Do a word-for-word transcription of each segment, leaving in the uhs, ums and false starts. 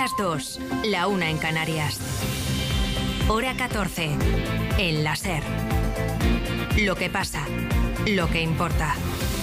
las dos, la una en Canarias. Hora catorce, en la SER. Lo que pasa, lo que importa.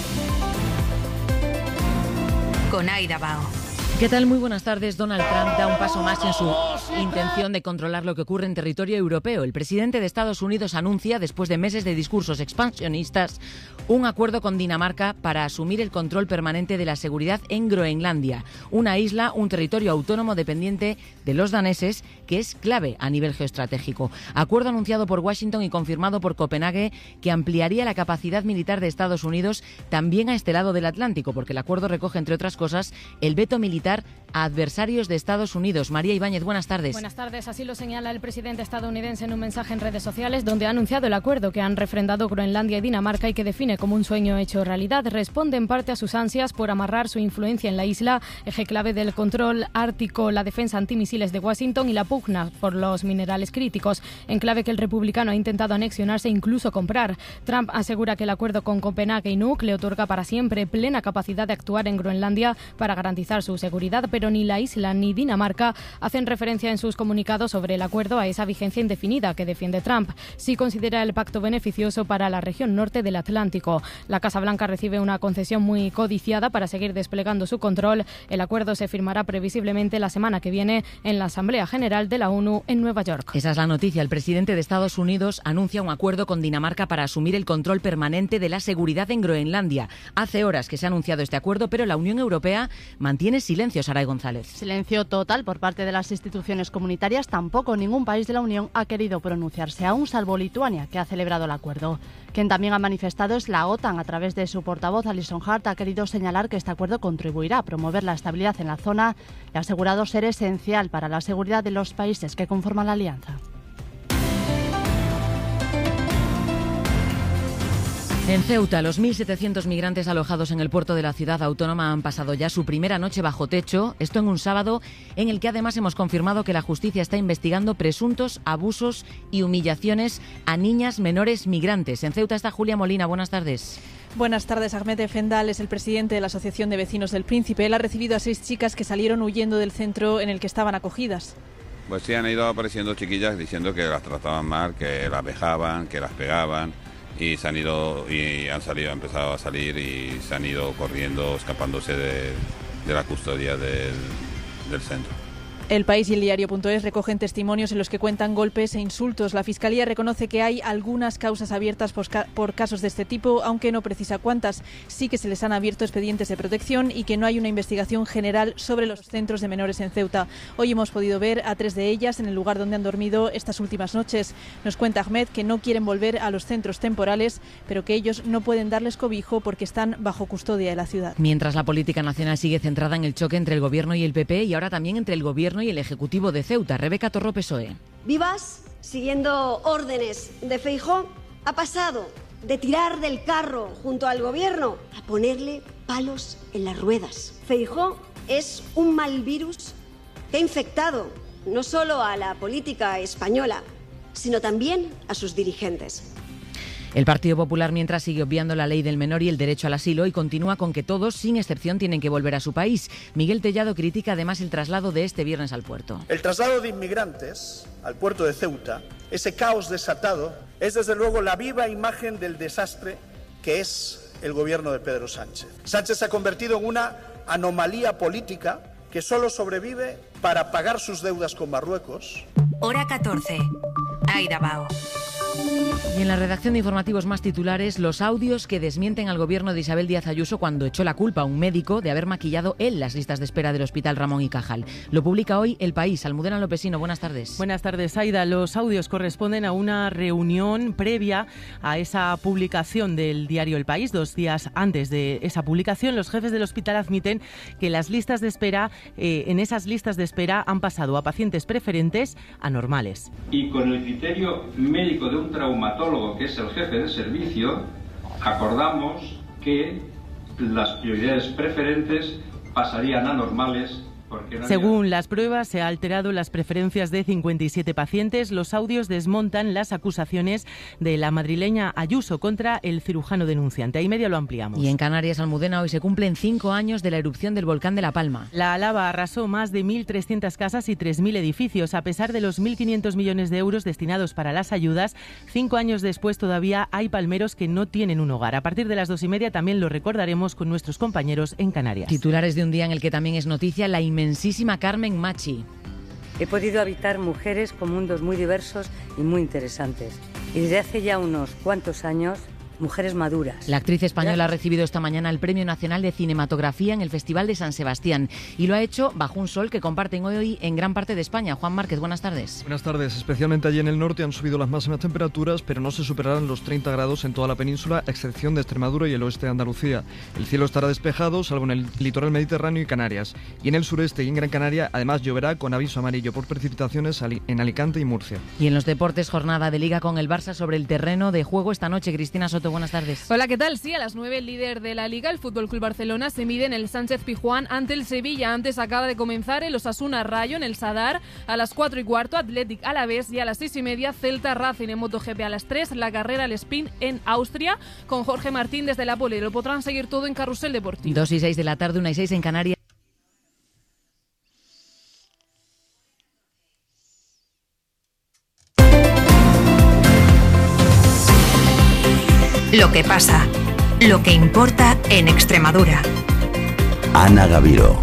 Con Aida Bao. ¿Qué tal? Muy buenas tardes. Donald Trump da un paso más en su intención de controlar lo que ocurre en territorio europeo. El presidente de Estados Unidos anuncia, después de meses de discursos expansionistas, un acuerdo con Dinamarca para asumir el control permanente de la seguridad en Groenlandia, una isla, un territorio autónomo dependiente de los daneses, que es clave a nivel geoestratégico. Acuerdo anunciado por Washington y confirmado por Copenhague, que ampliaría la capacidad militar de Estados Unidos también a este lado del Atlántico, porque el acuerdo recoge, entre otras cosas, el veto militar a adversarios de Estados Unidos. María Ibáñez, buenas tardes. Buenas tardes. Así lo señala el presidente estadounidense en un mensaje en redes sociales, donde ha anunciado el acuerdo que han refrendado Groenlandia y Dinamarca y que define como un sueño hecho realidad. Responde en parte a sus ansias por amarrar su influencia en la isla, eje clave del control ártico, la defensa antimisiles de Washington y la pugna por los minerales críticos, en clave que el republicano ha intentado anexionarse e incluso comprar. Trump asegura que el acuerdo con Copenhague y Nuuk le otorga para siempre plena capacidad de actuar en Groenlandia para garantizar su seguridad, pero ni la isla ni Dinamarca hacen referencia en sus comunicados sobre el acuerdo a esa vigencia indefinida que defiende Trump. Sí considera el pacto beneficioso para la región norte del Atlántico. La Casa Blanca recibe una concesión muy codiciada para seguir desplegando su control. El acuerdo se firmará previsiblemente la semana que viene en la Asamblea General de la ONU en Nueva York. Esa es la noticia. El presidente de Estados Unidos anuncia un acuerdo con Dinamarca para asumir el control permanente de la seguridad en Groenlandia. Hace horas que se ha anunciado este acuerdo, pero la Unión Europea mantiene silencio. Saray González. Silencio total por parte de las instituciones comunitarias. Tampoco ningún país de la Unión ha querido pronunciarse aún, salvo Lituania, que ha celebrado el acuerdo. Quien también ha manifestado es la OTAN. A través de su portavoz, Alison Hart, ha querido señalar que este acuerdo contribuirá a promover la estabilidad en la zona y ha asegurado ser esencial para la seguridad de los países que conforman la alianza. En Ceuta, los mil setecientos migrantes alojados en el puerto de la ciudad autónoma han pasado ya su primera noche bajo techo, esto en un sábado en el que además hemos confirmado que la justicia está investigando presuntos abusos y humillaciones a niñas menores migrantes. En Ceuta está Julia Molina, buenas tardes. Buenas tardes. Ahmed Efendal es el presidente de la Asociación de Vecinos del Príncipe. Él ha recibido a seis chicas que salieron huyendo del centro en el que estaban acogidas. Pues sí, han ido apareciendo chiquillas diciendo que las trataban mal, que las vejaban, que las pegaban. Y se han ido y han salido, han empezado a salir y se han ido corriendo, escapándose de, de la custodia del, del centro. El País y el Diario punto es recogen testimonios en los que cuentan golpes e insultos. La Fiscalía reconoce que hay algunas causas abiertas por, ca- por casos de este tipo, aunque no precisa cuántas. Sí que se les han abierto expedientes de protección y que no hay una investigación general sobre los centros de menores en Ceuta. Hoy hemos podido ver a tres de ellas en el lugar donde han dormido estas últimas noches. Nos cuenta Ahmed que no quieren volver a los centros temporales, pero que ellos no pueden darles cobijo porque están bajo custodia de la ciudad. Mientras la política nacional sigue centrada en el choque entre el Gobierno y el P P y ahora también entre el Gobierno y el Ejecutivo de Ceuta. Rebeca Torro, P S O E. Vivas, siguiendo órdenes de Feijóo, ha pasado de tirar del carro junto al Gobierno a ponerle palos en las ruedas. Feijóo es un mal virus que ha infectado no solo a la política española, sino también a sus dirigentes. El Partido Popular, mientras, sigue obviando la ley del menor y el derecho al asilo y continúa con que todos, sin excepción, tienen que volver a su país. Miguel Tellado critica además el traslado de este viernes al puerto. El traslado de inmigrantes al puerto de Ceuta, ese caos desatado, es desde luego la viva imagen del desastre que es el gobierno de Pedro Sánchez. Sánchez se ha convertido en una anomalía política que solo sobrevive para pagar sus deudas con Marruecos. Hora catorce. Aida Bao. Y en la redacción de informativos más titulares, los audios que desmienten al gobierno de Isabel Díaz Ayuso cuando echó la culpa a un médico de haber maquillado él las listas de espera del Hospital Ramón y Cajal. Lo publica hoy El País. Almudena Lopesino, buenas tardes. Buenas tardes, Aida. Los audios corresponden a una reunión previa a esa publicación del diario El País. Dos días antes de esa publicación, los jefes del hospital admiten que las listas de espera, eh, en esas listas de espera han pasado a pacientes preferentes a normales. Y con el criterio médico de un traumatólogo, que es el jefe de servicio, acordamos que las prioridades preferentes pasarían a normales Según las pruebas, se ha alterado las preferencias de cincuenta y siete pacientes. Los audios desmontan las acusaciones de la madrileña Ayuso contra el cirujano denunciante. Ahí media lo ampliamos. Y en Canarias, Almudena, hoy se cumplen cinco años de la erupción del volcán de La Palma. La lava arrasó más de mil trescientas casas y tres mil edificios. A pesar de los mil quinientos millones de euros destinados para las ayudas, cinco años después todavía hay palmeros que no tienen un hogar. A partir de las dos y media también lo recordaremos con nuestros compañeros en Canarias. Titulares de un día en el que también es noticia la inmensísima Carmen Machi. He podido habitar mujeres con mundos muy diversos y muy interesantes. Y desde hace ya unos cuantos años, mujeres maduras. La actriz española ha recibido esta mañana el Premio Nacional de Cinematografía en el Festival de San Sebastián y lo ha hecho bajo un sol que comparten hoy en gran parte de España. Juan Márquez, buenas tardes. Buenas tardes. Especialmente allí en el norte han subido las máximas temperaturas, pero no se superarán los treinta grados en toda la península, a excepción de Extremadura y el oeste de Andalucía. El cielo estará despejado, salvo en el litoral mediterráneo y Canarias. Y en el sureste y en Gran Canaria, además lloverá con aviso amarillo por precipitaciones en Alicante y Murcia. Y en los deportes, jornada de Liga con el Barça sobre el terreno de juego esta noche. Cristina Soto, buenas tardes. Hola, ¿qué tal? Sí, a las nueve el líder de la Liga, el F C Barcelona, se mide en el Sánchez-Pizjuán ante el Sevilla. Antes acaba de comenzar el Osasuna Rayo en el Sadar. A las cuatro y cuarto, Athletic Alavés, y a las seis y media, Celta Racing. En MotoGP a las tres, la carrera al Spin en Austria con Jorge Martín desde la pole. Lo podrán seguir todo en Carrusel Deportivo. Dos y seis de la tarde, una y seis en Canarias. Lo que pasa, lo que importa en Extremadura. Ana Gaviró.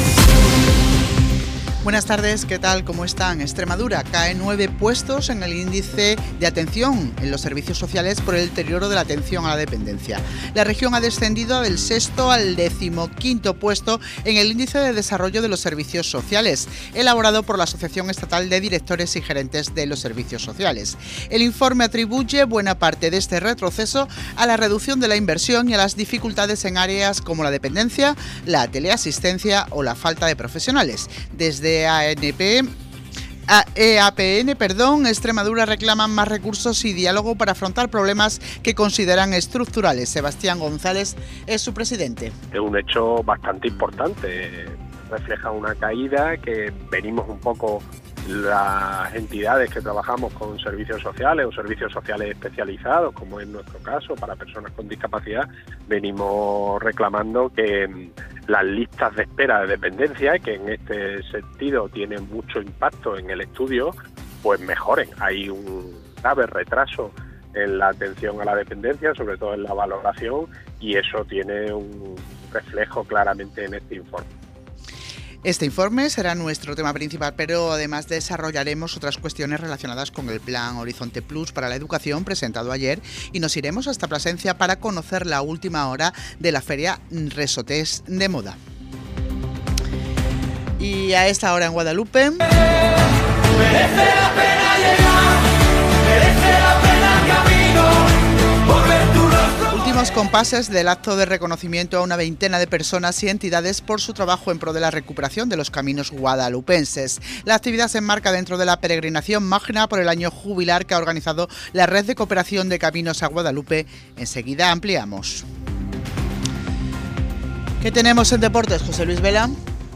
Buenas tardes, ¿qué tal? ¿Cómo están? Extremadura cae nueve puestos en el índice de atención en los servicios sociales por el deterioro de la atención a la dependencia. La región ha descendido del sexto al decimoquinto puesto en el índice de desarrollo de los servicios sociales, elaborado por la Asociación Estatal de Directores y Gerentes de los Servicios Sociales. El informe atribuye buena parte de este retroceso a la reducción de la inversión y a las dificultades en áreas como la dependencia, la teleasistencia o la falta de profesionales. Desde A N P, a E A P N, perdón, Extremadura reclaman más recursos y diálogo para afrontar problemas que consideran estructurales. Sebastián González es su presidente. Es un hecho bastante importante, refleja una caída que venimos un poco las entidades que trabajamos con servicios sociales o servicios sociales especializados, como es nuestro caso, para personas con discapacidad, venimos reclamando que las listas de espera de dependencia, que en este sentido tienen mucho impacto en el estudio, pues mejoren. Hay un grave retraso en la atención a la dependencia, sobre todo en la valoración, y eso tiene un reflejo claramente en este informe. Este informe será nuestro tema principal, pero además desarrollaremos otras cuestiones relacionadas con el Plan Horizonte Plus para la Educación presentado ayer y nos iremos hasta Plasencia para conocer la última hora de la Feria Resotés de Moda. Y a esta hora en Guadalupe... Merece la pena llegar, merece la pena el camino, por ver tu rostro. Últimos compases del acto de reconocimiento a una veintena de personas y entidades por su trabajo en pro de la recuperación de los caminos guadalupenses. La actividad se enmarca dentro de la peregrinación magna por el año jubilar que ha organizado la Red de Cooperación de Caminos a Guadalupe. Enseguida ampliamos. ¿Qué tenemos en deportes, José Luis Vela?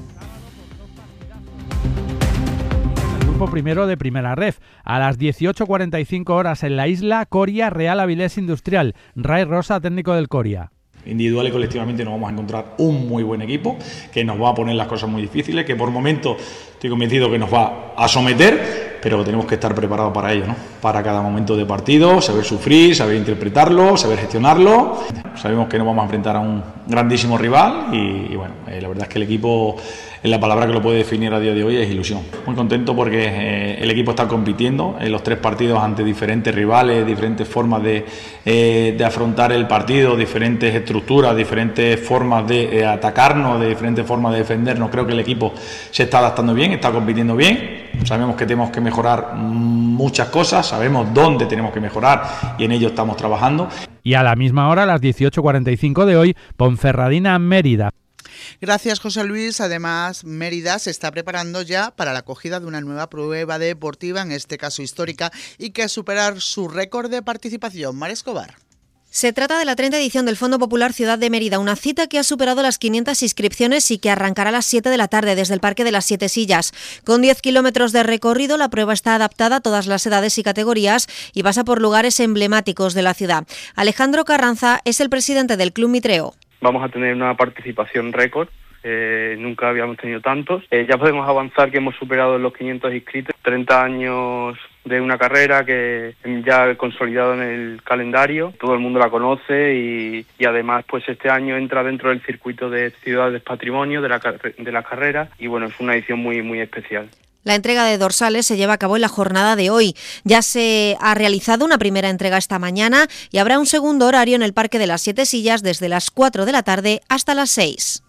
Grupo primero de Primera Ref. A las dieciocho cuarenta y cinco horas en la isla, Coria Real Avilés Industrial. Ray Rosa, técnico del Coria. Individual y colectivamente nos vamos a encontrar un muy buen equipo que nos va a poner las cosas muy difíciles, que por momentos estoy convencido que nos va a someter, pero tenemos que estar preparados para ello, ¿no? Para cada momento de partido, saber sufrir, saber interpretarlo, saber gestionarlo. Sabemos que nos vamos a enfrentar a un grandísimo rival y, y bueno, eh, la verdad es que el equipo, en la palabra que lo puede definir a día de hoy, es ilusión. Muy contento porque eh, el equipo está compitiendo en los tres partidos ante diferentes rivales, diferentes formas de, eh, de afrontar el partido, diferentes estructuras, diferentes formas de eh, atacarnos, de diferentes formas de defendernos. Creo que el equipo se está adaptando bien, está compitiendo bien. Sabemos que tenemos que mejorar muchas cosas, sabemos dónde tenemos que mejorar y en ello estamos trabajando. Y a la misma hora, a las dieciocho cuarenta y cinco de hoy, Ponferradina Mérida. Gracias, José Luis. Además, Mérida se está preparando ya para la acogida de una nueva prueba deportiva, en este caso histórica, y que superar su récord de participación. Mar Escobar. Se trata de la treinta edición del Fondo Popular Ciudad de Mérida, una cita que ha superado las quinientas inscripciones y que arrancará a las siete de la tarde desde el Parque de las Siete Sillas. Con diez kilómetros de recorrido, la prueba está adaptada a todas las edades y categorías y pasa por lugares emblemáticos de la ciudad. Alejandro Carranza es el presidente del Club Mitreo. Vamos a tener una participación récord. Eh, nunca habíamos tenido tantos. Eh, ya podemos avanzar que hemos superado los quinientos inscritos. treinta años de una carrera que ya consolidado en el calendario. Todo el mundo la conoce y, y además pues este año entra dentro del circuito de ciudades patrimonio de la, de la carrera y bueno, es una edición muy, muy especial. La entrega de dorsales se lleva a cabo en la jornada de hoy. Ya se ha realizado una primera entrega esta mañana y habrá un segundo horario en el Parque de las Siete Sillas desde las cuatro de la tarde hasta las seis.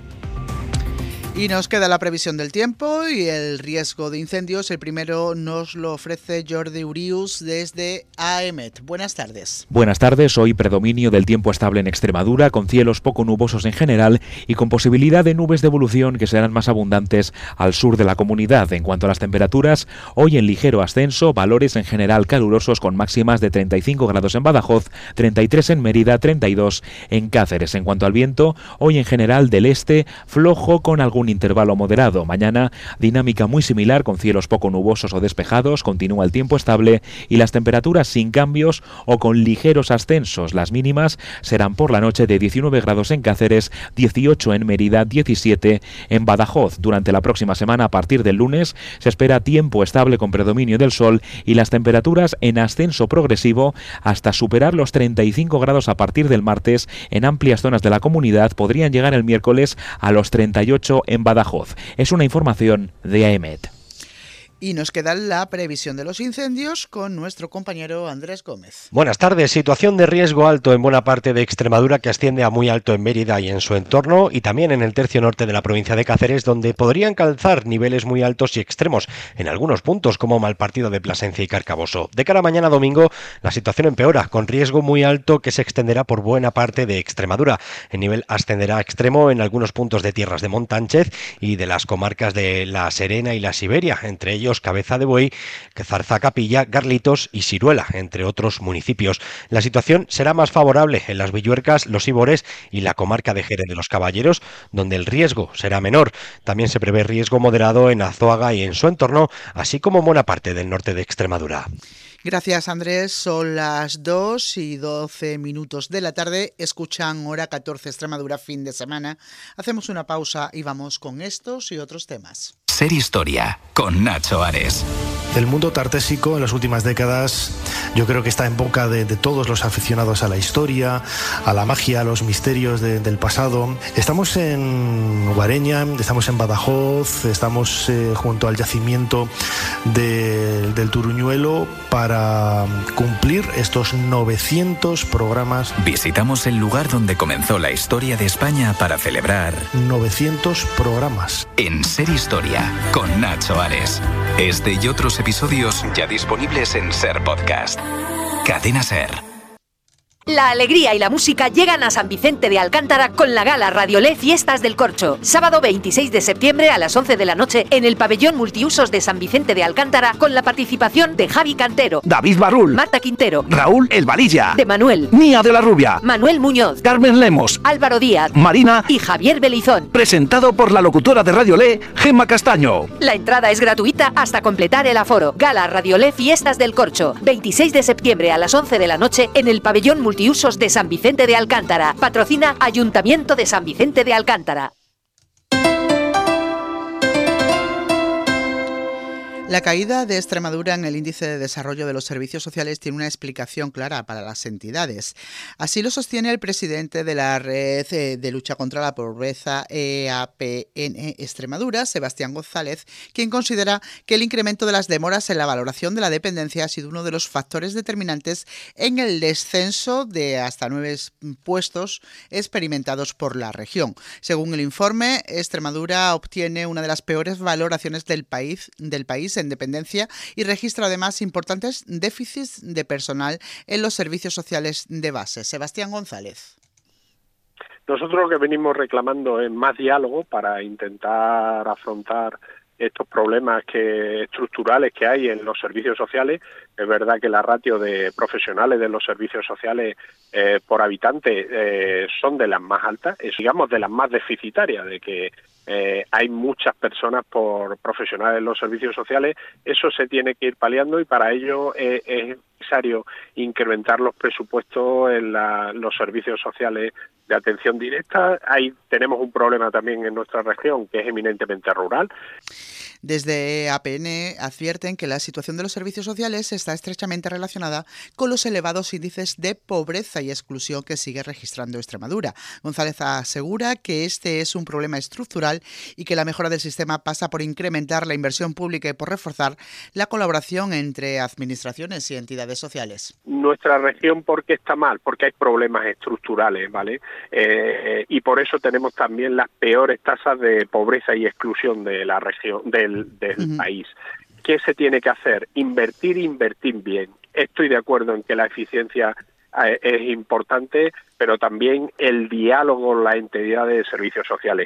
Y nos queda la previsión del tiempo y el riesgo de incendios. El primero nos lo ofrece Jordi Urius desde A E M E T. Buenas tardes. Buenas tardes. Hoy predominio del tiempo estable en Extremadura, con cielos poco nubosos en general y con posibilidad de nubes de evolución que serán más abundantes al sur de la comunidad. En cuanto a las temperaturas, hoy en ligero ascenso, valores en general calurosos con máximas de treinta y cinco grados en Badajoz, treinta y tres en Mérida, treinta y dos en Cáceres. En cuanto al viento, hoy en general del este, flojo con algún intervalo moderado. Mañana, dinámica muy similar con cielos poco nubosos o despejados, continúa el tiempo estable y las temperaturas sin cambios o con ligeros ascensos. Las mínimas serán por la noche de diecinueve grados en Cáceres, dieciocho en Mérida, diecisiete en Badajoz. Durante la próxima semana, a partir del lunes, se espera tiempo estable con predominio del sol y las temperaturas en ascenso progresivo hasta superar los treinta y cinco grados a partir del martes. En amplias zonas de la comunidad podrían llegar el miércoles a los treinta y ocho en Badajoz. Es una información de A E M E T. Y nos queda la previsión de los incendios con nuestro compañero Andrés Gómez. Buenas tardes. Situación de riesgo alto en buena parte de Extremadura que asciende a muy alto en Mérida y en su entorno y también en el tercio norte de la provincia de Cáceres, donde podrían calzar niveles muy altos y extremos en algunos puntos como Malpartido de Plasencia y Carcaboso. De cara a mañana domingo, la situación empeora con riesgo muy alto que se extenderá por buena parte de Extremadura. El nivel ascenderá a extremo en algunos puntos de tierras de Montánchez y de las comarcas de La Serena y la Siberia, entre ellos Cabeza de Buey, Zarzacapilla, Garlitos y Siruela, entre otros municipios. La situación será más favorable en las Villuercas, los Ibores y la comarca de Jerez de los Caballeros, donde el riesgo será menor. También se prevé riesgo moderado en Azuaga y en su entorno, así como en buena parte del norte de Extremadura. Gracias, Andrés. Son las dos y doce minutos de la tarde. Escuchan Hora catorce Extremadura fin de semana. Hacemos una pausa y vamos con estos y otros temas. Ser Historia, con Nacho Ares. El mundo tartésico en las últimas décadas yo creo que está en boca de, de todos los aficionados a la historia, a la magia, a los misterios de, del pasado. Estamos en Guareña, estamos en Badajoz, estamos eh, junto al yacimiento de, del Turuñuelo para cumplir estos novecientos programas. Visitamos el lugar donde comenzó la historia de España para celebrar novecientos programas. En Ser Historia, con Nacho Ares. Este y otros episodios ya disponibles en Ser Podcast. Cadena Ser. La alegría y la música llegan a San Vicente de Alcántara con la gala Radiolé Fiestas del Corcho. Sábado veintiséis de septiembre a las once de la noche en el pabellón multiusos de San Vicente de Alcántara con la participación de Javi Cantero, David Barrul, Marta Quintero, Raúl El Valilla, de Manuel, Mía de la Rubia, Manuel Muñoz, Carmen Lemos, Álvaro Díaz, Marina y Javier Belizón. Presentado por la locutora de Radiolé, Gemma Castaño. La entrada es gratuita hasta completar el aforo. Gala Radiolé Fiestas del Corcho. veintiséis de septiembre a las once de la noche en el pabellón multiusos de San Vicente de Alcántara. Patrocina Ayuntamiento de San Vicente de Alcántara. La caída de Extremadura en el índice de desarrollo de los servicios sociales tiene una explicación clara para las entidades. Así lo sostiene el presidente de la Red de Lucha contra la Pobreza E A P N Extremadura, Sebastián González, quien considera que el incremento de las demoras en la valoración de la dependencia ha sido uno de los factores determinantes en el descenso de hasta nueve puestos experimentados por la región. Según el informe, Extremadura obtiene una de las peores valoraciones del país, del país en dependencia y registra además importantes déficits de personal en los servicios sociales de base. Sebastián González. Nosotros lo que venimos reclamando es más diálogo para intentar afrontar estos problemas que estructurales que hay en los servicios sociales. Es verdad que la ratio de profesionales de los servicios sociales eh, por habitante eh, son de las más altas, es, digamos de las más deficitarias, de que eh, hay muchas personas por profesionales en los servicios sociales. Eso se tiene que ir paliando y para ello eh, es necesario incrementar los presupuestos en la, los servicios sociales de atención directa. Ahí tenemos un problema también en nuestra región que es eminentemente rural. Desde A P N advierten que la situación de los servicios sociales está estrechamente relacionada con los elevados índices de pobreza y exclusión que sigue registrando Extremadura. González asegura que este es un problema estructural y que la mejora del sistema pasa por incrementar la inversión pública y por reforzar la colaboración entre administraciones y entidades sociales. Nuestra región, ¿por qué está mal? Porque hay problemas estructurales, ¿vale? Eh, y por eso tenemos también las peores tasas de pobreza y exclusión de la región, del, del uh-huh. país. ¿Qué se tiene que hacer? Invertir, invertir bien. Estoy de acuerdo en que la eficiencia eh, es importante, pero también el diálogo con las entidades de servicios sociales.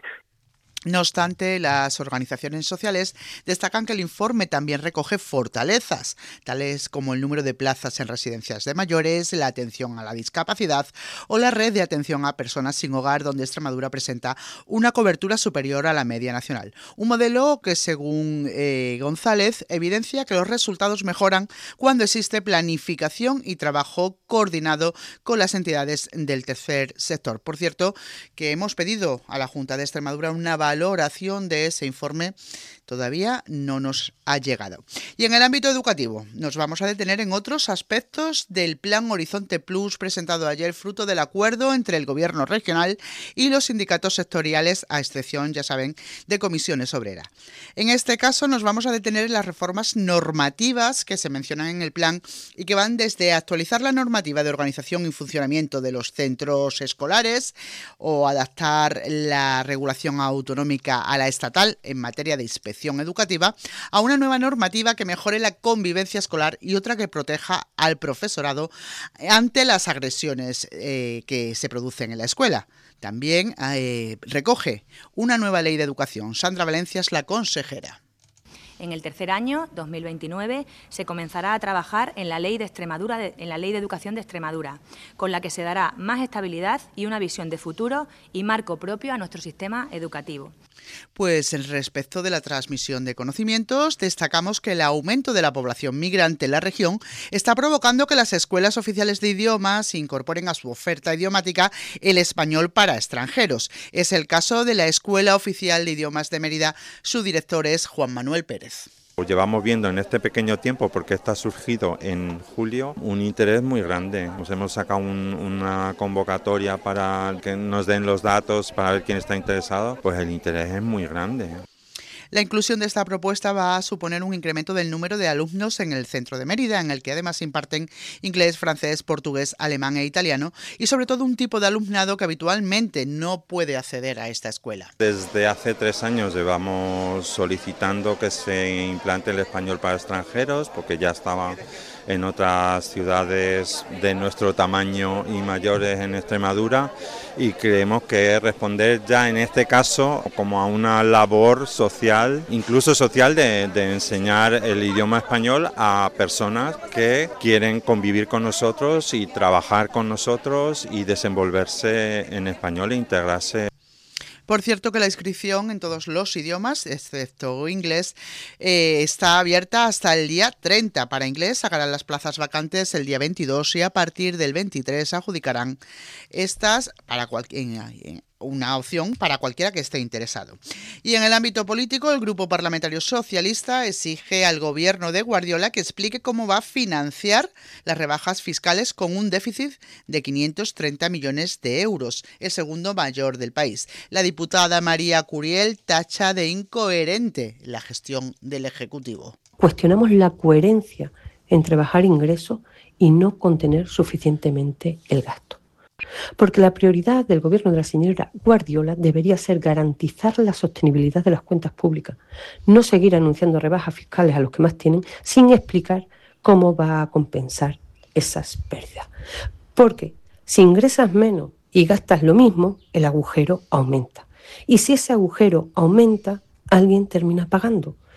No obstante, las organizaciones sociales destacan que el informe también recoge fortalezas, tales como el número de plazas en residencias de mayores, la atención a la discapacidad o la red de atención a personas sin hogar, donde Extremadura presenta una cobertura superior a la media nacional. Un modelo que, según eh, González, evidencia que los resultados mejoran cuando existe planificación y trabajo coordinado con las entidades del tercer sector. Por cierto, que hemos pedido a la Junta de Extremadura una valoración de ese informe, todavía no nos ha llegado. Y en el ámbito educativo nos vamos a detener en otros aspectos del Plan Horizonte Plus presentado ayer, fruto del acuerdo entre el Gobierno regional y los sindicatos sectoriales, a excepción, ya saben, de Comisiones Obreras. En este caso nos vamos a detener en las reformas normativas que se mencionan en el plan y que van desde actualizar la normativa de organización y funcionamiento de los centros escolares o adaptar la regulación autonómica a la estatal en materia de inspección educativa, a una nueva normativa que mejore la convivencia escolar y otra que proteja al profesorado ante las agresiones eh, que se producen en la escuela. También eh, recoge una nueva ley de educación. Sandra Valencia es la consejera. En el tercer año, dos mil veintinueve, se comenzará a trabajar en la Ley de Extremadura, de, en la Ley de Educación de Extremadura, con la que se dará más estabilidad y una visión de futuro y marco propio a nuestro sistema educativo. Pues respecto de la transmisión de conocimientos, destacamos que el aumento de la población migrante en la región está provocando que las escuelas oficiales de idiomas incorporen a su oferta idiomática el español para extranjeros. Es el caso de la Escuela Oficial de Idiomas de Mérida. Su director es Juan Manuel Pérez. Pues llevamos viendo en este pequeño tiempo, porque está surgido en julio, un interés muy grande. Nos hemos sacado un, una convocatoria para que nos den los datos para ver quién está interesado. Pues el interés es muy grande. La inclusión de esta propuesta va a suponer un incremento del número de alumnos en el centro de Mérida, en el que además imparten inglés, francés, portugués, alemán e italiano, y sobre todo un tipo de alumnado que habitualmente no puede acceder a esta escuela. Desde hace tres años llevamos solicitando que se implante el español para extranjeros, porque ya estaba en otras ciudades de nuestro tamaño y mayores en Extremadura, y creemos que responder ya en este caso como a una labor social, incluso social, de, de enseñar el idioma español a personas que quieren convivir con nosotros y trabajar con nosotros y desenvolverse en español e integrarse. Por cierto que la inscripción en todos los idiomas, excepto inglés, eh, está abierta hasta el día treinta. Para inglés sacarán las plazas vacantes el día veintidós y a partir del veintitrés adjudicarán estas para cualquier... una opción para cualquiera que esté interesado. Y en el ámbito político, el Grupo Parlamentario Socialista exige al gobierno de Guardiola que explique cómo va a financiar las rebajas fiscales con un déficit de quinientos treinta millones de euros, el segundo mayor del país. La diputada María Curiel tacha de incoherente la gestión del Ejecutivo. Cuestionamos la coherencia entre bajar ingresos y no contener suficientemente el gasto. Porque la prioridad del gobierno de la señora Guardiola debería ser garantizar la sostenibilidad de las cuentas públicas, no seguir anunciando rebajas fiscales a los que más tienen sin explicar cómo va a compensar esas pérdidas. Porque si ingresas menos y gastas lo mismo, el agujero aumenta. Y si ese agujero aumenta, alguien termina pagando.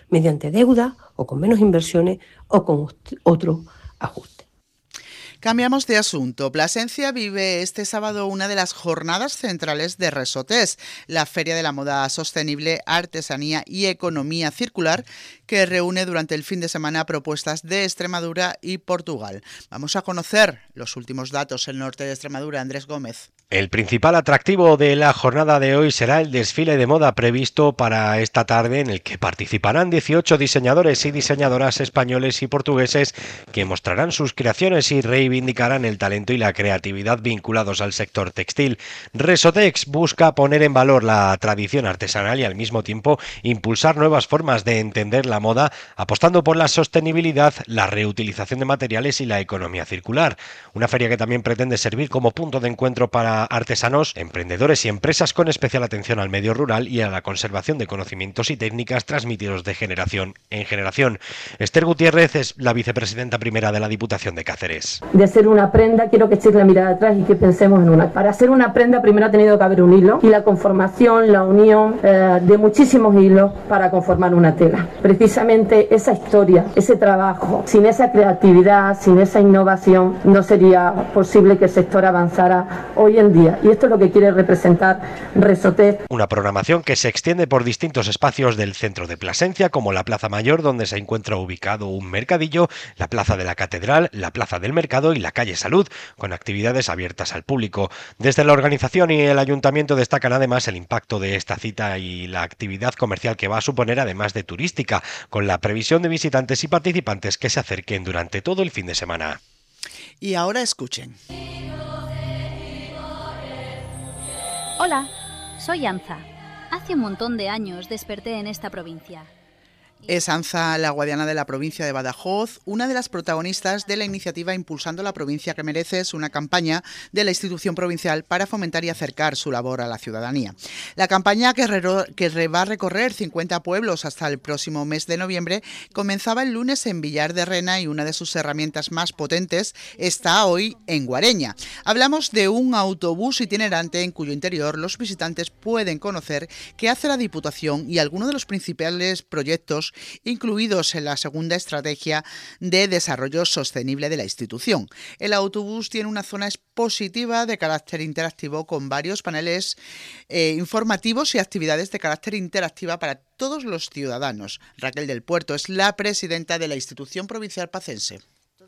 mediante deuda o con menos inversiones o con otro ajuste. Cambiamos de asunto. Plasencia vive este sábado una de las jornadas centrales de Resotés, la Feria de la Moda Sostenible, Artesanía y Economía Circular, que reúne durante el fin de semana propuestas de Extremadura y Portugal. Vamos a conocer los últimos datos en el norte de Extremadura. Andrés Gómez. El principal atractivo de la jornada de hoy será el desfile de moda previsto para esta tarde, en el que participarán dieciocho diseñadores y diseñadoras españoles y portugueses que mostrarán sus creaciones y reivindicarán el talento y la creatividad vinculados al sector textil. Resotex busca poner en valor la tradición artesanal y al mismo tiempo impulsar nuevas formas de entender la moda, apostando por la sostenibilidad, la reutilización de materiales y la economía circular. Una feria que también pretende servir como punto de encuentro para artesanos, emprendedores y empresas, con especial atención al medio rural y a la conservación de conocimientos y técnicas transmitidos de generación en generación. Esther Gutiérrez es la vicepresidenta primera de la Diputación de Cáceres. De hacer una prenda, quiero que echéis la mirada atrás y que pensemos en una. Para hacer una prenda primero ha tenido que haber un hilo y la conformación, la unión eh, de muchísimos hilos para conformar una tela. Precisamente esa historia, ese trabajo, sin esa creatividad, sin esa innovación, no sería posible que el sector avanzara hoy en día, y esto es lo que quiere representar Resotex. Una programación que se extiende por distintos espacios del centro de Plasencia, como la Plaza Mayor, donde se encuentra ubicado un mercadillo, la Plaza de la Catedral, la Plaza del Mercado y la Calle Salud, con actividades abiertas al público. Desde la organización y el ayuntamiento destacan además el impacto de esta cita y la actividad comercial que va a suponer, además de turística, con la previsión de visitantes y participantes que se acerquen durante todo el fin de semana. Y ahora escuchen. Hola, soy Anza. Hace un montón de años desperté en esta provincia. Es Anza, la guardiana de la provincia de Badajoz, una de las protagonistas de la iniciativa Impulsando la Provincia que Mereces, una campaña de la institución provincial para fomentar y acercar su labor a la ciudadanía. La campaña, que, re que va a recorrer cincuenta pueblos hasta el próximo mes de noviembre, comenzaba el lunes en Villar de Rena, y una de sus herramientas más potentes está hoy en Guareña. Hablamos de un autobús itinerante en cuyo interior los visitantes pueden conocer qué hace la Diputación y algunos de los principales proyectos incluidos en la segunda estrategia de desarrollo sostenible de la institución. El autobús tiene una zona expositiva de carácter interactivo con varios paneles eh, informativos y actividades de carácter interactiva para todos los ciudadanos. Raquel del Puerto es la presidenta de la institución provincial pacense.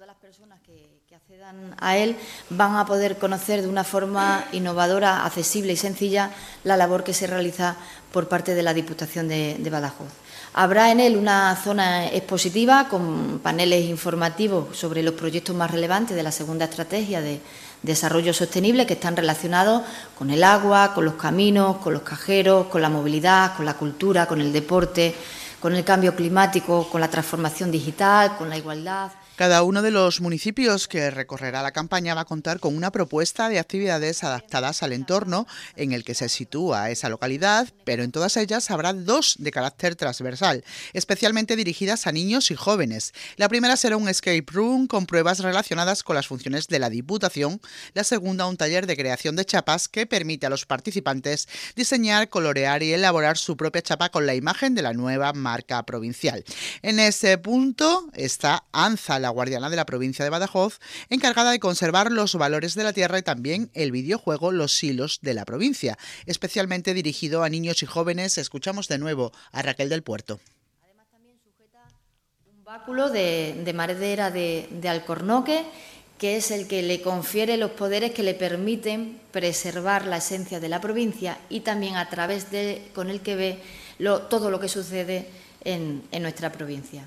A él van a poder conocer de una forma innovadora, accesible y sencilla la labor que se realiza por parte de la Diputación de, de Badajoz. Habrá en él una zona expositiva con paneles informativos sobre los proyectos más relevantes de la segunda estrategia de desarrollo sostenible, que están relacionados con el agua, con los caminos, con los cajeros, con la movilidad, con la cultura, con el deporte, con el cambio climático, con la transformación digital, con la igualdad. Cada uno de los municipios que recorrerá la campaña va a contar con una propuesta de actividades adaptadas al entorno en el que se sitúa esa localidad, pero en todas ellas habrá dos de carácter transversal, especialmente dirigidas a niños y jóvenes. La primera será un escape room con pruebas relacionadas con las funciones de la Diputación, la segunda un taller de creación de chapas que permite a los participantes diseñar, colorear y elaborar su propia chapa con la imagen de la nueva marca provincial. En ese punto está Anza, la guardiana de la provincia de Badajoz, encargada de conservar los valores de la tierra y también el videojuego Los Hilos de la provincia, especialmente dirigido a niños y jóvenes. Escuchamos de nuevo a Raquel del Puerto. Además también sujeta un báculo de, de madera de, de alcornoque, que es el que le confiere los poderes que le permiten preservar la esencia de la provincia y también a través de con el que ve lo, todo lo que sucede en, en nuestra provincia.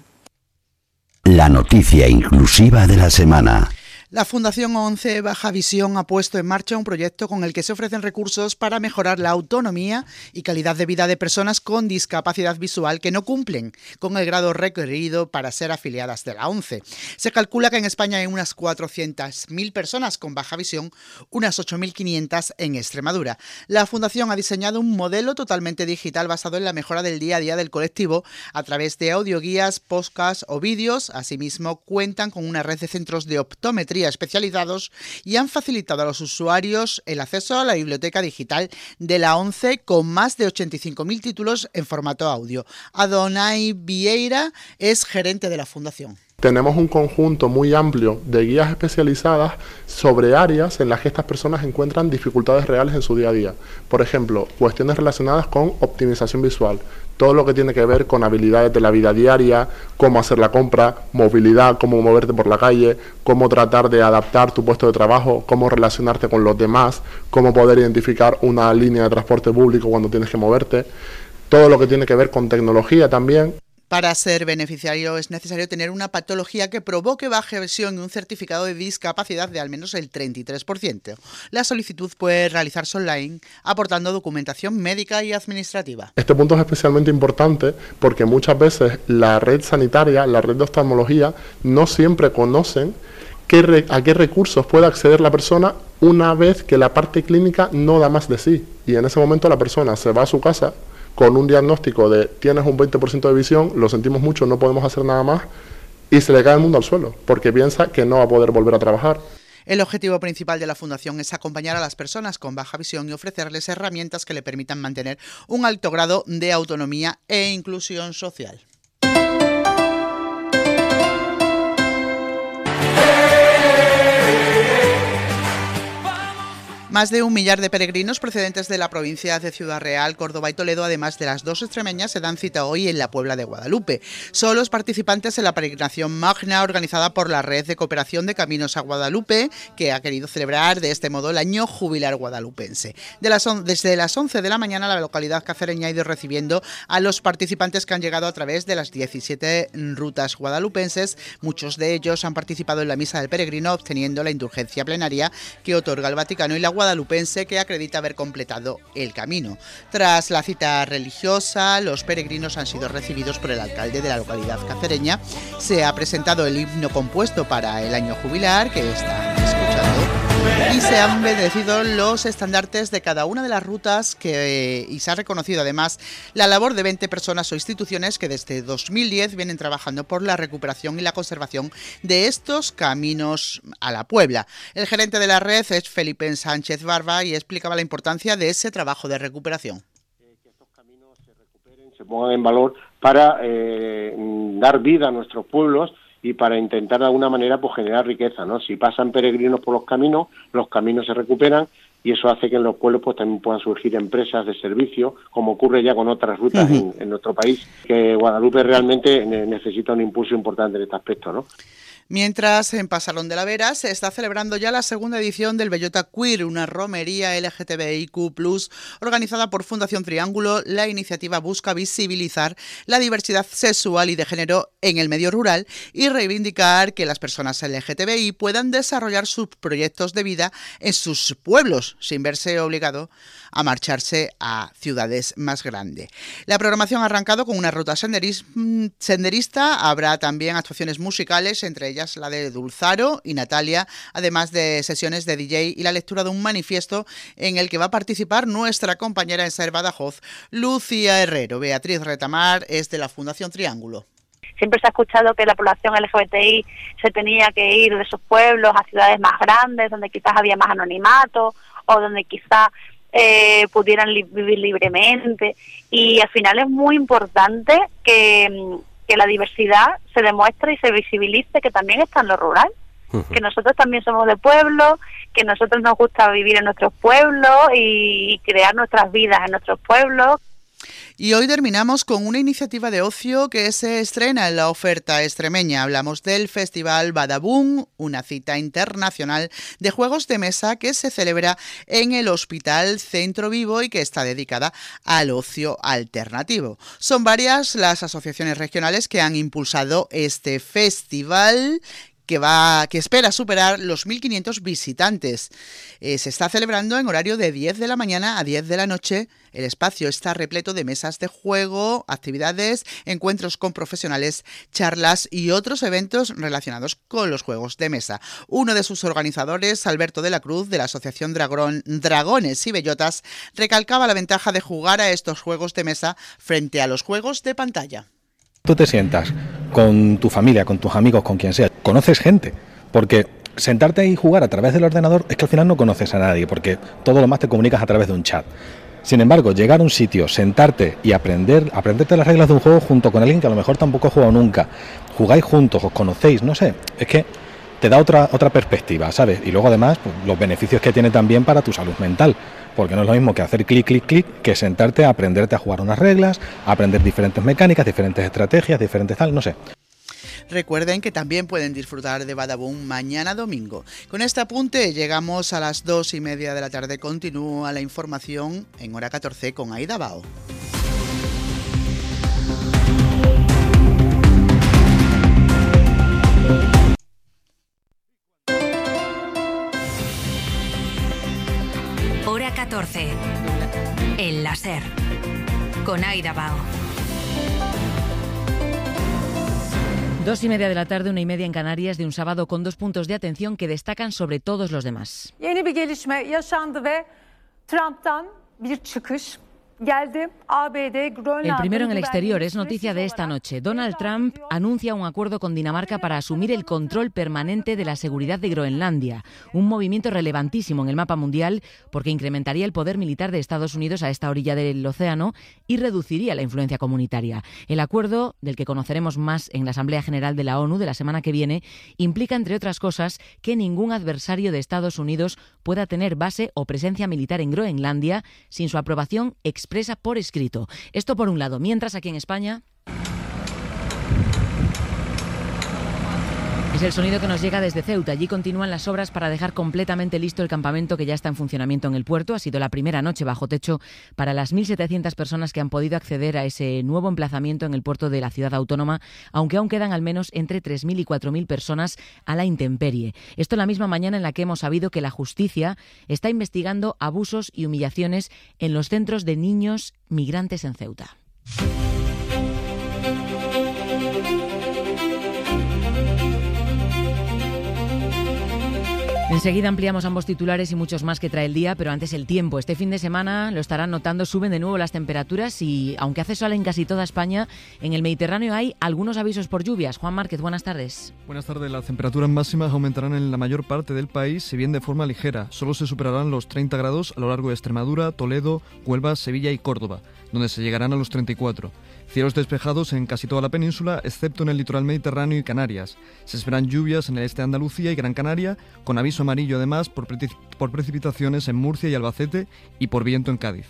La noticia inclusiva de la semana. La Fundación once Baja Visión ha puesto en marcha un proyecto con el que se ofrecen recursos para mejorar la autonomía y calidad de vida de personas con discapacidad visual que no cumplen con el grado requerido para ser afiliadas de la once. Se calcula que en España hay unas cuatrocientas mil personas con baja visión, unas ocho mil quinientas en Extremadura. La Fundación ha diseñado un modelo totalmente digital basado en la mejora del día a día del colectivo a través de audioguías, podcasts o vídeos. Asimismo, cuentan con una red de centros de optómetría psiquiatría especializados y han facilitado a los usuarios el acceso a la biblioteca digital de la ONCE con más de ochenta y cinco mil títulos en formato audio. Adonai Vieira es gerente de la fundación. Tenemos un conjunto muy amplio de guías especializadas sobre áreas en las que estas personas encuentran dificultades reales en su día a día. Por ejemplo, cuestiones relacionadas con optimización visual, todo lo que tiene que ver con habilidades de la vida diaria, cómo hacer la compra, movilidad, cómo moverte por la calle, cómo tratar de adaptar tu puesto de trabajo, cómo relacionarte con los demás, cómo poder identificar una línea de transporte público cuando tienes que moverte, todo lo que tiene que ver con tecnología también. Para ser beneficiario es necesario tener una patología que provoque baja visión y un certificado de discapacidad de al menos el treinta y tres por ciento. La solicitud puede realizarse online aportando documentación médica y administrativa. Este punto es especialmente importante porque muchas veces la red sanitaria, la red de oftalmología, no siempre conocen qué re- a qué recursos puede acceder la persona una vez que la parte clínica no da más de sí. Y en ese momento la persona se va a su casa con un diagnóstico de tienes un veinte por ciento de visión, lo sentimos mucho, no podemos hacer nada más, y se le cae el mundo al suelo, porque piensa que no va a poder volver a trabajar. El objetivo principal de la Fundación es acompañar a las personas con baja visión y ofrecerles herramientas que le permitan mantener un alto grado de autonomía e inclusión social. Más de un millar de peregrinos procedentes de la provincia de Ciudad Real, Córdoba y Toledo, además de las dos extremeñas, se dan cita hoy en la Puebla de Guadalupe. Son los participantes en la peregrinación magna organizada por la Red de Cooperación de Caminos a Guadalupe, que ha querido celebrar de este modo el año jubilar guadalupense. De las on- desde las once de la mañana, la localidad cacereña ha ido recibiendo a los participantes que han llegado a través de las diecisiete rutas guadalupenses. Muchos de ellos han participado en la misa del peregrino, obteniendo la indulgencia plenaria que otorga el Vaticano y la guadalupense, que acredita haber completado el camino. Tras la cita religiosa, los peregrinos han sido recibidos por el alcalde de la localidad cacereña. Se ha presentado el himno compuesto para el año jubilar, que están escuchando, y se han bendecido los estandartes de cada una de las rutas que, y se ha reconocido además la labor de veinte personas o instituciones que desde dos mil diez vienen trabajando por la recuperación y la conservación de estos caminos a la Puebla. El gerente de la red es Felipe Sánchez Barba y explicaba la importancia de ese trabajo de recuperación. Se pongan en valor para eh, dar vida a nuestros pueblos y para intentar de alguna manera pues generar riqueza, ¿no? Si pasan peregrinos por los caminos, los caminos se recuperan y eso hace que en los pueblos pues también puedan surgir empresas de servicio, como ocurre ya con otras rutas uh-huh. en, en nuestro país, que Guadalupe realmente necesita un impulso importante en este aspecto, ¿no? Mientras, en Pasarón de la Vera se está celebrando ya la segunda edición del Bellota Queer, una romería L G T B I Q plus, organizada por Fundación Triángulo. La iniciativa busca visibilizar la diversidad sexual y de género en el medio rural y reivindicar que las personas L G T B I puedan desarrollar sus proyectos de vida en sus pueblos, sin verse obligado a marcharse a ciudades más grandes. La programación ha arrancado con una ruta senderis- senderista, habrá también actuaciones musicales, entre ellas la de Dulzaro y Natalia, además de sesiones de D J y la lectura de un manifiesto en el que va a participar nuestra compañera en Ser Badajoz, Lucía Herrero. Beatriz Retamar es de la Fundación Triángulo. Siempre se ha escuchado que la población L G B T I se tenía que ir de sus pueblos a ciudades más grandes, donde quizás había más anonimato o donde quizás eh, pudieran li- vivir libremente. Y al final es muy importante que, que la diversidad se demuestre y se visibilice que también está en lo rural. Uh-huh. Que nosotros también somos de pueblo, que nosotros nos gusta vivir en nuestros pueblos y, y crear nuestras vidas en nuestros pueblos. Y hoy terminamos con una iniciativa de ocio que se estrena en la oferta extremeña. Hablamos del Festival Badaboom, una cita internacional de juegos de mesa que se celebra en el Hospital Centro Vivo y que está dedicada al ocio alternativo. Son varias las asociaciones regionales que han impulsado este festival, que va, que espera superar los mil quinientos visitantes. Eh, se está celebrando en horario de diez de la mañana a diez de la noche. El espacio está repleto de mesas de juego, actividades, encuentros con profesionales, charlas y otros eventos relacionados con los juegos de mesa. Uno de sus organizadores, Alberto de la Cruz, de la Asociación Dragón, Dragones y Bellotas, recalcaba la ventaja de jugar a estos juegos de mesa frente a los juegos de pantalla. Tú te sientas con tu familia, con tus amigos, con quien sea, conoces gente, porque sentarte y jugar a través del ordenador es que al final no conoces a nadie, porque todo lo más te comunicas a través de un chat. Sin embargo, llegar a un sitio, sentarte y aprender, aprenderte las reglas de un juego junto con alguien que a lo mejor tampoco ha jugado nunca, jugáis juntos, os conocéis, no sé, es que te da otra otra perspectiva, ¿sabes? Y luego además, pues, los beneficios que tiene también para tu salud mental, porque no es lo mismo que hacer clic, clic, clic, que sentarte a aprenderte a jugar unas reglas, a aprender diferentes mecánicas, diferentes estrategias, diferentes tal, no sé. Recuerden que también pueden disfrutar de Badaboom mañana domingo. Con este apunte llegamos a las dos y media de la tarde. Continúa la información en hora catorce con Aida Bao. Hora catorce. El láser. Con Aida Bao. Dos y media de la tarde, una y media en Canarias, de un sábado con dos puntos de atención que destacan sobre todos los demás. Yeni bir gelişme yaşandı ve Trump'tan bir çıkış geldi. A B D, Grönland. El primero en el exterior es noticia de esta noche. Donald Trump anuncia un acuerdo con Dinamarca para asumir el control permanente de la seguridad de Groenlandia, un movimiento relevantísimo en el mapa mundial porque incrementaría el poder militar de Estados Unidos a esta orilla del océano y reduciría la influencia comunitaria. El acuerdo, del que conoceremos más en la Asamblea General de la ONU de la semana que viene, implica, entre otras cosas, que ningún adversario de Estados Unidos pueda tener base o presencia militar en Groenlandia sin su aprobación expresa por escrito. Esto por un lado. Mientras aquí en España es el sonido que nos llega desde Ceuta. Allí continúan las obras para dejar completamente listo el campamento que ya está en funcionamiento en el puerto. Ha sido la primera noche bajo techo para las mil setecientas personas que han podido acceder a ese nuevo emplazamiento en el puerto de la ciudad autónoma, aunque aún quedan al menos entre tres mil y cuatro mil personas a la intemperie. Esto la misma mañana en la que hemos sabido que la justicia está investigando abusos y humillaciones en los centros de niños migrantes en Ceuta. Enseguida ampliamos ambos titulares y muchos más que trae el día, pero antes el tiempo. Este fin de semana, lo estarán notando, suben de nuevo las temperaturas y, aunque hace sol en casi toda España, en el Mediterráneo hay algunos avisos por lluvias. Juan Márquez, buenas tardes. Buenas tardes. Las temperaturas máximas aumentarán en la mayor parte del país, si bien de forma ligera. Solo se superarán los treinta grados a lo largo de Extremadura, Toledo, Huelva, Sevilla y Córdoba, donde se llegarán a los treinta y cuatro. Cielos despejados en casi toda la península, excepto en el litoral mediterráneo y Canarias. Se esperan lluvias en el este de Andalucía y Gran Canaria, con aviso amarillo además por, pre- por precipitaciones en Murcia y Albacete y por viento en Cádiz.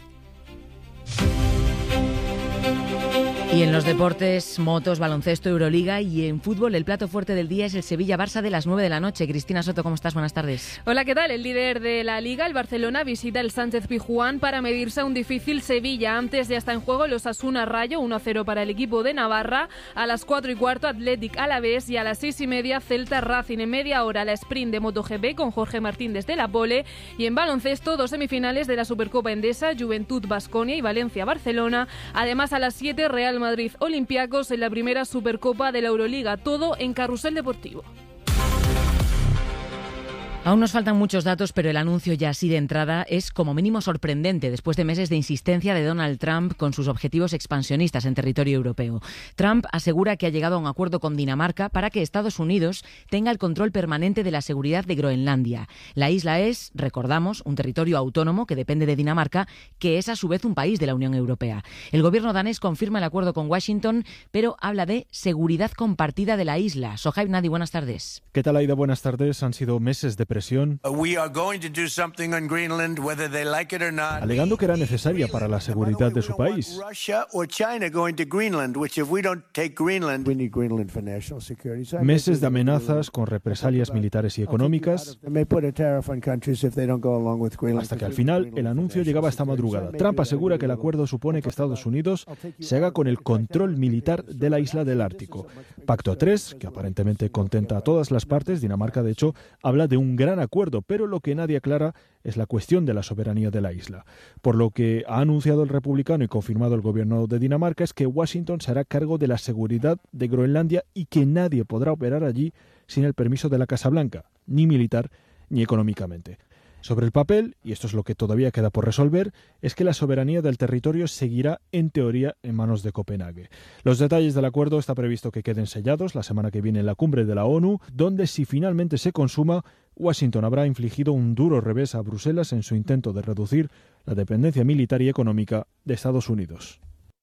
Y en los deportes, motos, baloncesto, Euroliga y en fútbol, el plato fuerte del día es el Sevilla-Barça de las nueve de la noche. Cristina Soto, ¿cómo estás? Buenas tardes. Hola, ¿qué tal? El líder de la Liga, el Barcelona, visita el Sánchez-Pizjuán para medirse a un difícil Sevilla. Antes ya está en juego el Osasuna Rayo, uno a cero para el equipo de Navarra. A las cuatro y cuarto, Athletic Alavés y a las seis y media, Celta Racing. En media hora, la sprint de MotoGP con Jorge Martín desde la pole. Y en baloncesto, dos semifinales de la Supercopa Endesa, Juventud Baskonia y Valencia-Barcelona. Además, a las siete, Real Madrid Olympiacos en la primera Supercopa de la Euroliga. Todo en Carrusel Deportivo. Aún nos faltan muchos datos, pero el anuncio ya así de entrada es como mínimo sorprendente después de meses de insistencia de Donald Trump con sus objetivos expansionistas en territorio europeo. Trump asegura que ha llegado a un acuerdo con Dinamarca para que Estados Unidos tenga el control permanente de la seguridad de Groenlandia. La isla es, recordamos, un territorio autónomo que depende de Dinamarca, que es a su vez un país de la Unión Europea. El gobierno danés confirma el acuerdo con Washington, pero habla de seguridad compartida de la isla. Sohaib Nadi, buenas tardes. ¿Qué tal, Aida? Buenas tardes. Han sido meses de presión, alegando que era necesaria para la seguridad de su país. Meses de amenazas con represalias militares y económicas, hasta que al final el anuncio llegaba esta madrugada. Trump asegura que el acuerdo supone que Estados Unidos se haga con el control militar de la isla del Ártico. Pacto a tres, que aparentemente contenta a todas las partes. Dinamarca, de hecho, habla de un gran acuerdo, pero lo que nadie aclara es la cuestión de la soberanía de la isla. Por lo que ha anunciado el republicano y confirmado el gobierno de Dinamarca es que Washington se hará cargo de la seguridad de Groenlandia y que nadie podrá operar allí sin el permiso de la Casa Blanca, ni militar ni económicamente. Sobre el papel, y esto es lo que todavía queda por resolver, es que la soberanía del territorio seguirá, en teoría, en manos de Copenhague. Los detalles del acuerdo está previsto que queden sellados la semana que viene en la cumbre de la ONU, donde, si finalmente se consuma, Washington habrá infligido un duro revés a Bruselas en su intento de reducir la dependencia militar y económica de Estados Unidos.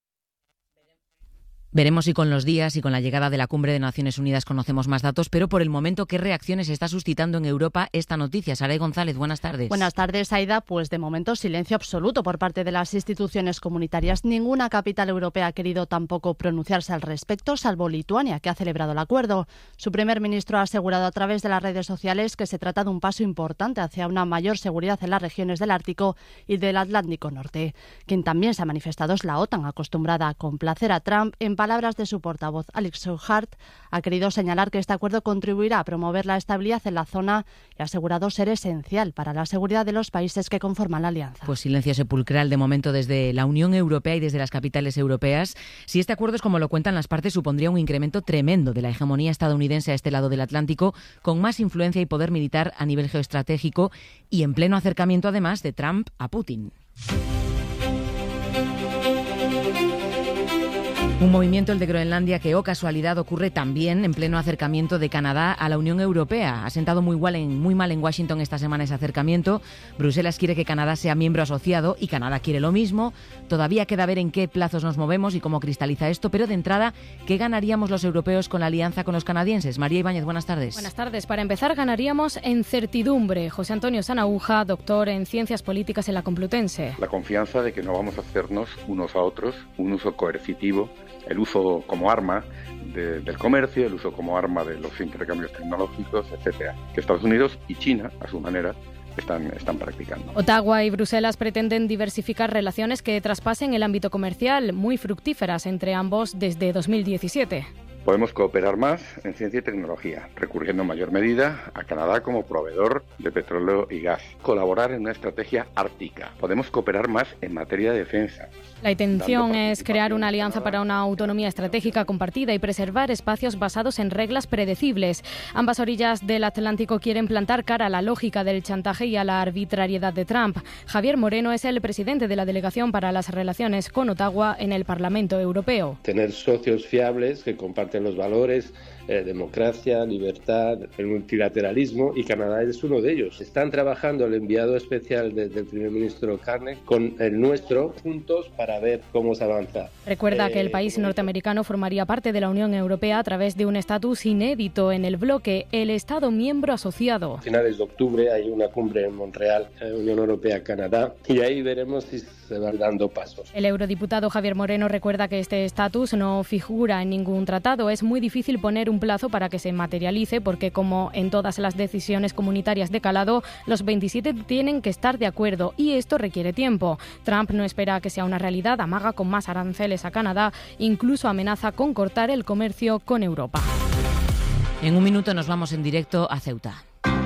Veremos si con los días y con la llegada de la cumbre de Naciones Unidas conocemos más datos, pero por el momento, ¿qué reacciones está suscitando en Europa esta noticia? Saray González, buenas tardes. Buenas tardes, Aida. Pues de momento silencio absoluto por parte de las instituciones comunitarias. Ninguna capital europea ha querido tampoco pronunciarse al respecto, salvo Lituania, que ha celebrado el acuerdo. Su primer ministro ha asegurado a través de las redes sociales que se trata de un paso importante hacia una mayor seguridad en las regiones del Ártico y del Atlántico Norte. Quien también se ha manifestado es la OTAN, acostumbrada a complacer a Trump. En palabras de su portavoz, Alex Hart, ha querido señalar que este acuerdo contribuirá a promover la estabilidad en la zona y ha asegurado ser esencial para la seguridad de los países que conforman la alianza. Pues silencio sepulcral de momento desde la Unión Europea y desde las capitales europeas. Si este acuerdo es como lo cuentan las partes, supondría un incremento tremendo de la hegemonía estadounidense a este lado del Atlántico, con más influencia y poder militar a nivel geoestratégico y en pleno acercamiento además de Trump a Putin. Un movimiento, el de Groenlandia, que, oh casualidad, ocurre también en pleno acercamiento de Canadá a la Unión Europea. Ha sentado muy mal, en, muy mal en Washington esta semana ese acercamiento. Bruselas quiere que Canadá sea miembro asociado y Canadá quiere lo mismo. Todavía queda ver en qué plazos nos movemos y cómo cristaliza esto, pero de entrada, ¿qué ganaríamos los europeos con la alianza con los canadienses? María Ibáñez, buenas tardes. Buenas tardes. Para empezar, ganaríamos en certidumbre. José Antonio Sanahúja, doctor en Ciencias Políticas en la Complutense. La confianza de que no vamos a hacernos unos a otros un uso coercitivo, el uso como arma de, del comercio, el uso como arma de los intercambios tecnológicos, etcétera, que Estados Unidos y China, a su manera, están, están practicando. Ottawa y Bruselas pretenden diversificar relaciones que traspasen el ámbito comercial, muy fructíferas entre ambos desde dos mil diecisiete. Podemos cooperar más en ciencia y tecnología, recurriendo en mayor medida a Canadá como proveedor de petróleo y gas. Colaborar en una estrategia ártica. Podemos cooperar más en materia de defensa. La intención es crear una alianza para una autonomía estratégica compartida y preservar espacios basados en reglas predecibles. Ambas orillas del Atlántico quieren plantar cara a la lógica del chantaje y a la arbitrariedad de Trump. Javier Moreno es el presidente de la Delegación para las Relaciones con Ottawa en el Parlamento Europeo. Tener socios fiables que comparten los valores, eh, democracia, libertad, el multilateralismo, y Canadá es uno de ellos. Están trabajando el enviado especial de, del primer ministro Carney con el nuestro juntos para ver cómo se avanza. Recuerda eh, que el país norteamericano formaría parte de la Unión Europea a través de un estatus inédito en el bloque, el Estado miembro asociado. A finales de octubre hay una cumbre en Montreal, eh, Unión Europea-Canadá, y ahí veremos si se van dando pasos. El eurodiputado Javier Moreno recuerda que este estatus no figura en ningún tratado. Es muy difícil poner un plazo para que se materialice porque, como en todas las decisiones comunitarias de calado, los veintisiete tienen que estar de acuerdo y esto requiere tiempo. Trump no espera que sea una realidad, amaga con más aranceles a Canadá, incluso amenaza con cortar el comercio con Europa. En un minuto nos vamos en directo a Ceuta.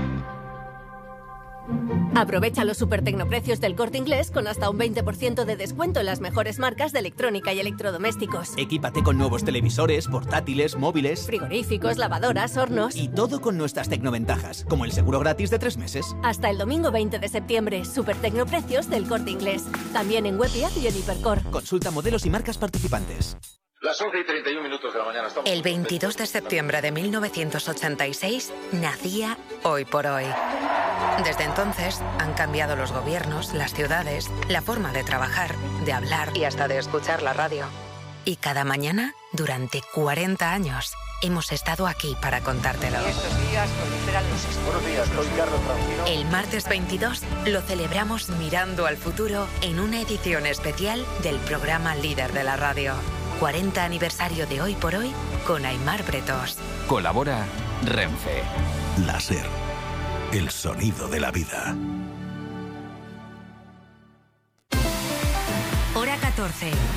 Aprovecha los supertecnoprecios del Corte Inglés con hasta un veinte por ciento de descuento en las mejores marcas de electrónica y electrodomésticos. Equípate con nuevos televisores, portátiles, móviles, frigoríficos, lavadoras, hornos. Y todo con nuestras tecnoventajas, como el seguro gratis de tres meses. Hasta el domingo veinte de septiembre, supertecnoprecios del Corte Inglés. También en web y app y en Hipercor. Consulta modelos y marcas participantes. Las once y treinta y un minutos de la mañana. Estamos el veintidós de septiembre de mil novecientos ochenta y seis nacía Hoy por Hoy. Desde entonces han cambiado los gobiernos, las ciudades, la forma de trabajar, de hablar y hasta de escuchar la radio. Y cada mañana, durante cuarenta años, hemos estado aquí para contártelo. Y estos días proliferan los... Buenos días, soy Carlos Francino. El martes veintidós lo celebramos mirando al futuro en una edición especial del programa líder de la radio. cuarenta aniversario de Hoy por Hoy con Aimar Bretos. Colabora Renfe. La SER, el sonido de la vida. Hora catorce.